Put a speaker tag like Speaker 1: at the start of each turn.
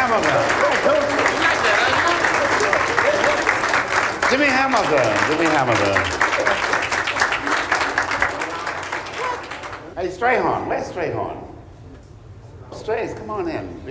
Speaker 1: Hamilton. Jimmy Hamilton. Hey, Strayhorn, where's Strayhorn? Strays, come on in.